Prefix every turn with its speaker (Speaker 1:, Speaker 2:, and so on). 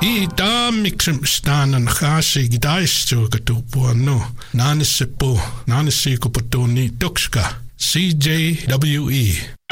Speaker 1: I taammiksem staanan haasi gidaistuuka tuupuannu. Naanisseppu, naanissikuputuuni tukska. CJWE.